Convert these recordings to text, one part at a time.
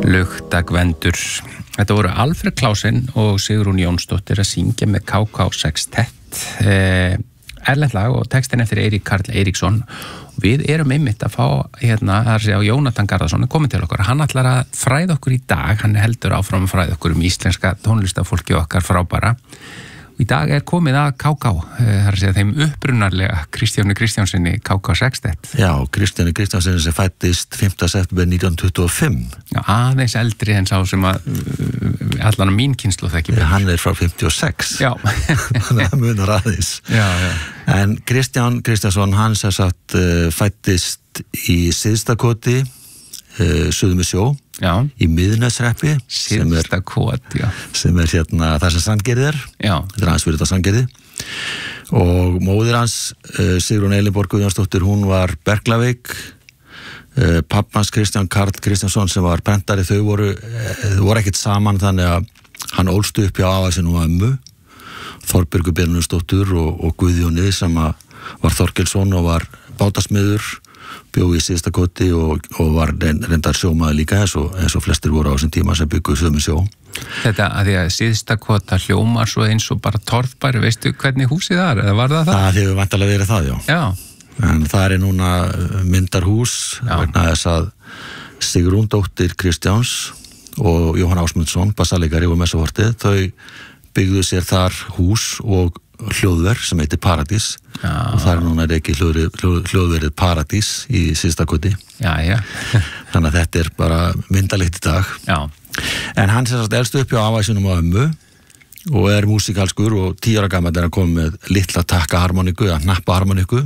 Luktagvendur. Þetta voru Alfred Klausen og Sigrún Jónsdóttir að syngja með KK Sextett. Erlent lag og textin eftir Eirík Karl Eiríksson. Við erum einmitt að fá það að segja Jónatan Garðarsson komið til okkur. Hann ætlar að fræða okkur í dag. Hann heldur áfram að fræða okkur íslenska tónlistafólki okkar frábæra. Í dag komið að KK, það að segja þeim upprunarlega Kristjáni Kristjánsinni KK Sextett. Já, Kristjáni Kristjánsinni sem fættist 5. september 1925. Já, aðeins eldri en sá sem að allan á mín kynslóð þekki betur. Hann frá 56. Já. Þannig að munar aðeins. Já. En Kristján Kristjánsson, hann sem sagt fættist í Syðstakoti, suður með sjó. Já. Í Miðneshreppi Syðstakot, já. Sem hérna þar sem Sandgerði Já. Þetta hans fyrir þetta Sandgerði og móðir hans Sigrún Elinborg Guðjónsdóttir, hún var berklaveik. Pappans Kristján Karl Kristjánsson sem var prentari, þau voru ekkert saman, þannig að hann ólst upp hjá afa sinn og ömmu Þorbjörgu Benunusdóttur og Guðjóni sem var Þorkelsson og var bátasmiður, bjó í Syðstakoti og var reyndar sjómaður líka eins og flestir voru á þessum tíma sem bygguðu sömu sjó. Þetta að því að Syðstakota hljómar svo eins og bara torfbæri, veistu hvernig húsið það eða var það? Það hefur væntanlega verið það, já. Já. En það núna myndarhús vegna þess að Sigrún dóttir Kristjáns og Jóhann Ásmundsson, bassalegari og messuvortið, þau byggðu sér þar hús og hljóðver sem heitir Paradís. Já. Og það núna ekki hljóðverið Paradís í Syðstakoti. Já. Þannig að þetta bara myndalegt í dag. Já. En hann sem sagt elst upp hjá afa sínum og ömmu og músikalskur og 10 ára gamall hann komið með litla takkaharmoniku eða hnappaharmoniku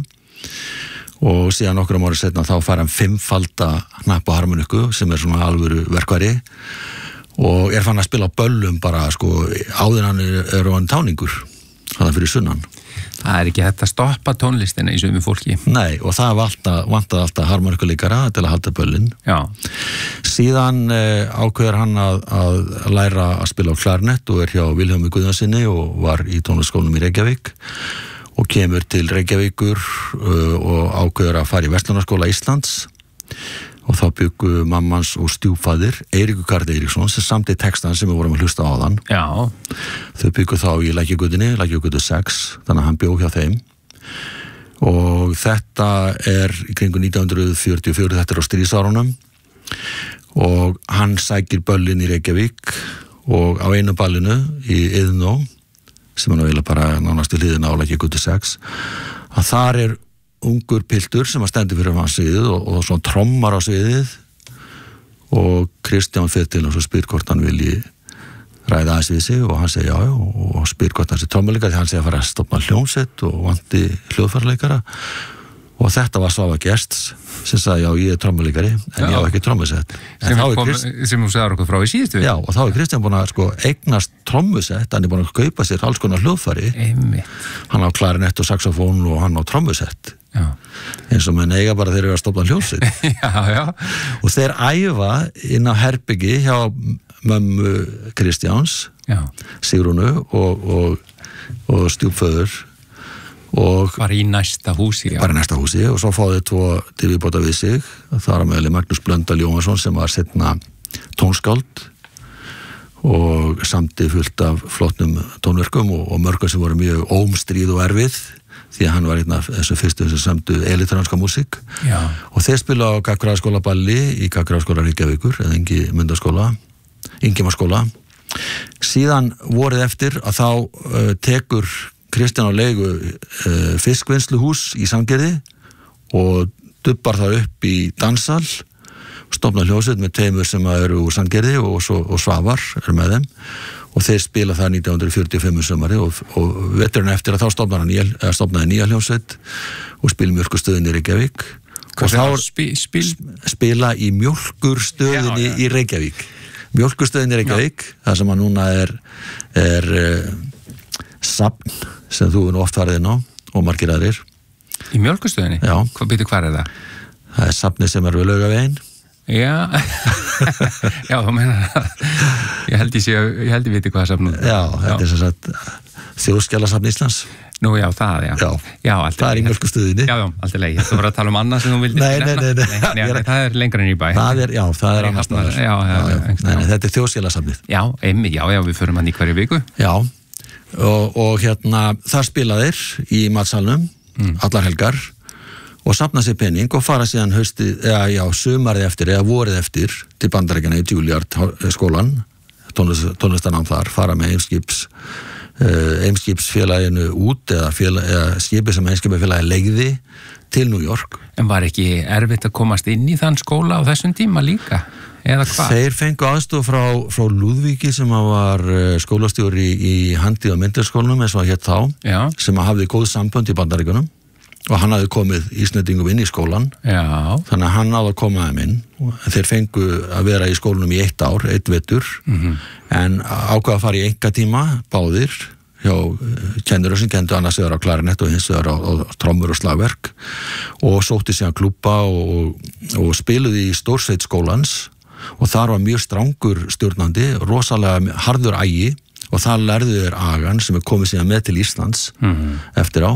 og síðan nokkrum árið setna þá fær hann 5-falda hnappaharmoniku sem svona alvöru verkværi og fann að spila á böllum bara áður hann hann táningur það fyrir sunnan. Það ekki hægt að stoppa tónlistina í sömu fólki. Nei, og það vantaði alltaf harmonikuleikara til að halda böllin. Já. Síðan ákveður hann að læra að spila á klarnett og hjá Vilhjálmi Guðjónsinni og var í tónlistarskólanum í Reykjavík og kemur til Reykjavíkur og ákveður að fara í Verslunarskóla Íslands og þá byggu mammans og stjúpfaðir Eiríkur Karl Eiríksson sem samti textan sem við vorum að hlusta á þann. Já. Þau byggu þá í Lækjagötu 6, þannig að hann bjó hjá þeim og þetta í kringu 1944, þetta á stríðsárunum og hann sækir böllin í Reykjavík og á einu ballinu í Iðnó sem eiginlega bara nánast við hliðina á Lækjagötu 6 að þar ungur piltur sem stendur fyrir hans sviðið og svona trommar á sviðið og Kristján fer til og spyr hvort hann vilji ræða aðeins við sig og hann segir já og spyr hvort hann sé trommuleikari því hann segir að fara að stofna hljómsveit og vanti hljóðfæraleikara og þetta var Svava Gests sem sagði já ég trommuleikari en ég á ekki trommusett sem þú sagði okkur frá í síðustu já og þá Kristján búin að eignast trommusett, hann búin að kaupa sér alls konar hljóðfæri. Hann á klarinett og saxofón og hann á trommusett eins og menn eiga bara þeir eru að stofna hljómsveit já. Og þeir æfa inn á herbyggi hjá mömmu Kristjáns Sigrúnu og stjúpföður og var í næsta húsi og svo fáðu 2 til viðbóta við sig þar á meðal Magnús Blöndal Jóhansson sem var seinna tónskáld og samti fullt af flottum tónverkum og mörgum sem voru mjög ómstríð og erfið því að hann var einn af þessum fyrstu sem samtu elitranska músík og þeir spila á Gagnfræðaskóla balli í Gagnfræðaskóla Reykjavíkur eða Ingimarsskóla síðan vorið eftir að þá tekur Kristján á leigu fiskvinnsluhús í Sandgerði og dubbar það upp í danssal stofnar hljómsveit með 2 sem eru úr Sandgerði og Svavar með þeim og þeir spila það 1945 sumari og veturinn eftir að þá stofnaði nýja hljómsveit og spila Mjólkurstöðinni í Reykjavík og þá spila í Mjólkurstöðinni í Reykjavík Mjólkurstöðinni í Reykjavík það sem að núna er safn sem þú oft farið inn á og margir aðrir. Í Mjólkurstöðinni? Já. Hvar er það? Það safni sem við Laugaveginn. Já. Já, þú meina ég held ég viti hvað safn Já, þetta er sem sagt Þjóðskjalasafn Íslands. Nú já, það, já, það er í Mjölkustöðinni. Já, alltaf leið, þú voru að tala annað sem þú vildi Nei, það er lengra en í bæ. Það er annars staðar. Nei, þetta er Þjóðskjalasafnið. Já, við förum hann í hverju viku. Já, og þar spila þeir í matsalnum, allar helgar, og safna sér penning og fara síðan sumarið eftir eða vorið eftir til Bandaríkjanna í Juilliard skólan, tónlistanám þar, fara með Eimskipsfélaginu út eða skipið sem Eimskipsfélagi leigði til New York. En var ekki erfitt að komast inn í þann skóla á þessum tíma líka? Eða hvað? Þeir fengu aðstoð frá Lúðvíki sem var skólastjóri í Handi- og myndlisskólanum eins og hétt þá, sem hafði góð sambönd í Bandaríkjunum og hann hafði komið Íslendingum inn í skólan. Já. Þannig að hann náði að koma þeim inn. Þeir fengu að vera í skólanum í 1 ár, 1 vetur, en ákveða að fara í einkatíma, báðir, hjá kennurum sem kendu annars vegar á klarinett og hins vegar á trommur og slagverk, og sótti síðan klúbba og spiluði í stórsveit skólans, og þar var mjög strangur stjórnandi, rosalega harður ægi, og það lærðu þeir agan sem komið síðan með til Íslands eftir á.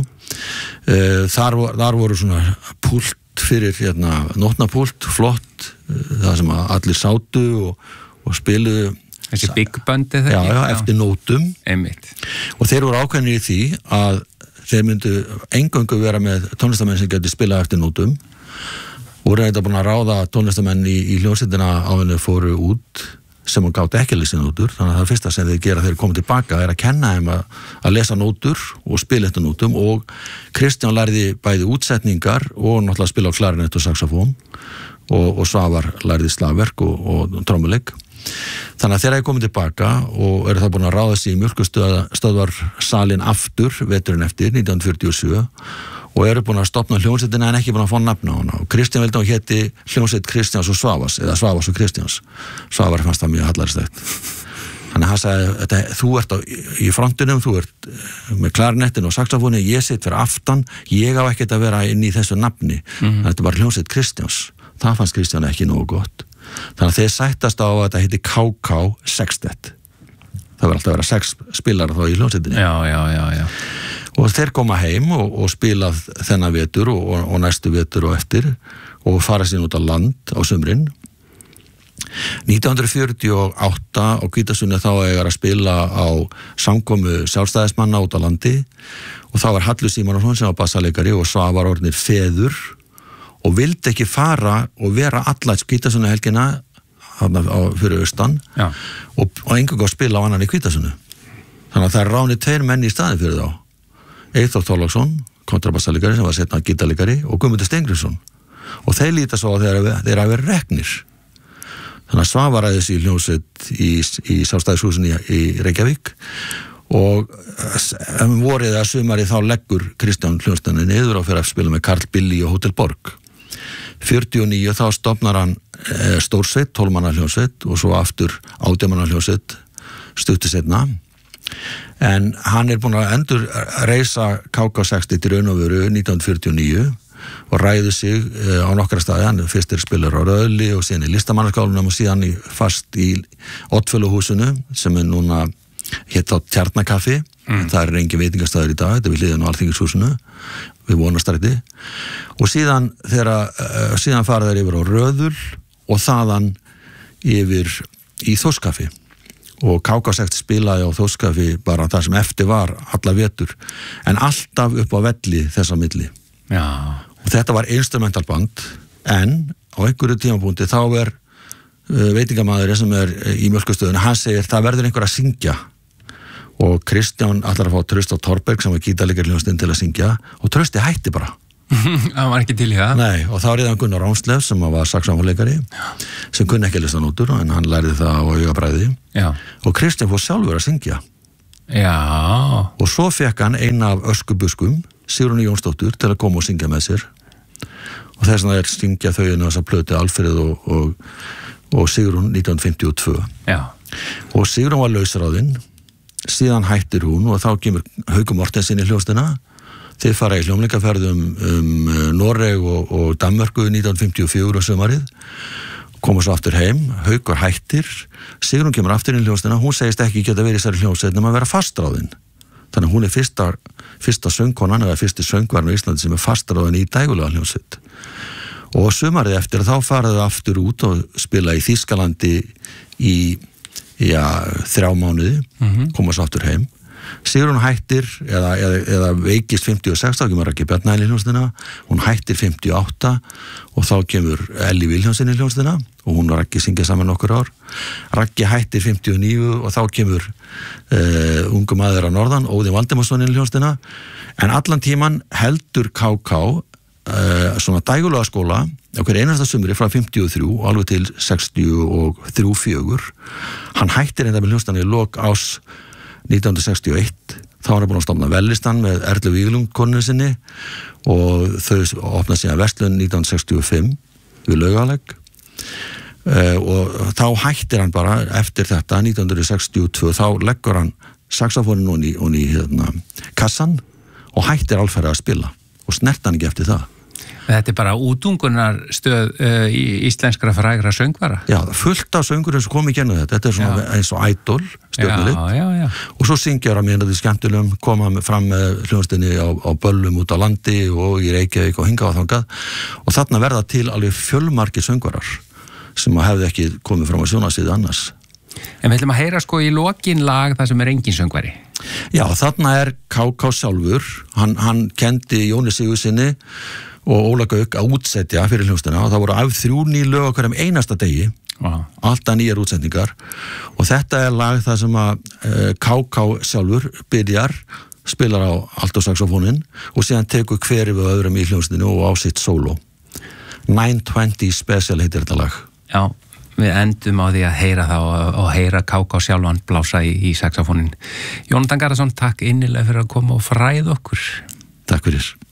Þar voru svona púlt fyrir nótnapúlt, flott, það sem allir sátu og spiluðu þessi big band eða ekki? Já, eftir nótum. Einmitt. Og þeir voru ákveðnir í því að þeir myndu eingöngu vera með tónlistamenn sem gæti spilað eftir nótum, og voru þetta búin að ráða tónlistamenn í hljómsveitina áður fóru út sem hún gátt ekki að lesa nótur, þannig að það fyrsta sem þeir gera þegar þeir koma tilbaka er að kenna þeim að lesa nótur og spila eftir nótum, og Kristján lærði bæði útsetningar og náttúrulega spila á klarinett og saxofón, og Svavar lærði slagverk og trommuleik. Þannig að þeir eru komið tilbaka og eru það búin að ráða sig í Mjölkustöðvarsalinn aftur veturinn eftir 1947 og eru búin að stofna hljómsveitina en ekki búin að fá nafna á hana, og Kristján vildi að hún héti hljómsveit Kristjáns og Svavars eða Svavars og Kristjáns. Svavar fannst það mjög hallarstætt, þannig að hann sagði þú ert í frontinum, þú ert með klarinettin og saxofóni, ég sitt fyrir aftan, ég á ekkert að vera inn í þessu nafni, þetta er bara hljómsveit Kristjáns. Það fannst Kristján ekki nógu gott, þannig að þeir sættast á að þetta heiti KK Sextet. Það var alltaf að vera 6 spilarar þá í hljómsveitinni. Já. Og þeir koma heim og spila þennan vetur og næstu vetur og eftir og fara sín út á land á sumrin. 1948 á Hvítasunni þá eiga að spila á samkomu sjálfstæðismanna út á landi, og þá var Hallur Símonarson sem var bassaleikari og Svavar orðnir feður og vildi ekki fara og vera alla Hvítasunni helgina fyrir austan og einhverjum að spila á annan í Hvítasunni. Þannig að það er ránið 2 menn í staðin fyrir þá. Eyþór Þorláksson, kontrabassalegari sem var setna gítarleikari, og Guðmundur Steingrímsson, og þeir líta svo að þeir hafa verið reknir. Þannig að Svavar ræðis í hljómsveit í Sjálfstæðishúsinu í Reykjavík, og vorið að sumari þá leggur Kristján hljómsveitina niður og fer að spila með Karl Billy og Hótel Borg. 49 þá stofnar hann stórsveit, 12 manna hljómsveit, og svo aftur 18 manna hljómsveit stuttu seinna. En hann er búin að endur reisa KK60 til raun og veru 1949 og ræði sig á nokkra staði. Hann fyrst spilar á Röðli og síðan í Listamannarskólanum og síðan fast í Oddfellow-húsinu sem er núna hétt á Tjarnakaffi. Það er engin veitingastæður í dag, þetta er við hliðin á Alþingishúsinu við Vonarstræti, og síðan fara þeir yfir á Röðul og þaðan yfir í Þórskaffi, og KK60 spilaði á Þórskafi bara það sem eftir var alla vetur, en alltaf upp á velli þessa milli. Já. Og þetta var instrumentalband, en á einhverju tímapunkti þá er veitingamaður sem er í Mjölkustöðunni, hann segir það verður einhver að syngja, og Kristján ætlar að fá Trausta Torberg sem var gítarleikari hljómsveitin til að syngja, og Trausti hætti bara. Það var ekki til í það. Nei, og þá er það Gunnar Ránslev sem var saxófonleikari sem kunni ekki að lesa nótur, en hann lærði það á augabræði. Og Kristján fór sjálfur að syngja. Já. Og svo fekk hann eina af öskubuskum, Sigrúnu Jónsdóttur, til að koma og syngja með sér, og þess vegna syngja þau inn á þessa plötu Alfreð og Sigrún 1952. Já. Og Sigrún var lausráðinn, síðan hættir hún og þá kemur Haukur Mortensen í hljómsveitina. Þeir fara í hljómleikaferð Noreg og Danmörku 1954 og sumarið, koma svo aftur heim, Haukur hættir, Sigrún kemur aftur inn í hljómsveitina, hún segist ekki geta verið í þessari hljómsveit nema að vera fastráðin. Þannig að hún er fyrsta söngkonan eða fyrsti söngvarinn á Íslandi sem er fastráðin í dægulega hljómsveit. Og sumarið eftir þá faraðu aftur út og spila í Þýskalandi í 3 mánuði, koma svo aftur heim. Sigrún hættir eða veikist 56, þá kemur Raggi Bjarnæl í hljómsveitina, hún hættir 58 og þá kemur Elli Vilhjálmsson í hljómsveitina og hún og Raggi syngja saman nokkur ár. Raggi hættir 59 og þá kemur ungu maður að norðan, Óðinn Valdimarsson í hljómsveitina, en allan tíman heldur KK svona dægulega skóla okkur einasta sumri frá 53 og alveg til 63-4. Hann hættir enda með hljómsveitina í lok ás 1961, þá var hann búin að stofna Vellistan með Erlu Víglund konu sinni og þau opna síðan verslun 1965 við Laugalegg og þá hættir hann bara eftir þetta 1962, þá leggur hann saxofónin hún í kassan og hættir alferðið að spila og snert hann ekki eftir það. Þetta er bara útungunarstöð íslenskra frægra söngvara. Já, fullt af söngurum sem kom í gennu þetta er svona eins og Idol stjórnulit og svo syngjar að mér þetta skemmtilegum, koma fram með hljómsveitinni á böllum út á landi og í Reykjavík og hingað og þangað og þarna verða til alveg fjölmargir söngvarar sem hefði ekki komið fram á sjónarsviði annars. En við ætlum að heyra í lokin lag það sem er engin söngvari. Já, þarna er KK sjálfur, hann kendi Jóni Sigurðssyni og Óla Gauk að útsetja fyrir hljómsveitina og það voru 3 ný lög á hverjum einasta degi, alltaf nýjar útsetningar og þetta er lag það sem að KK sjálfur byrjar, spilar á altosaxofónin og síðan tekur hver við öðrum í hljómsveitinu og á sitt sóló. 920 Special heitir þetta lag. Já, við endum á því að heyra það og heyra KK sjálfan blása í saxofónin. Jónatan Garðarsson, takk innilega fyrir að koma og fræða okkur. Takk fyrir.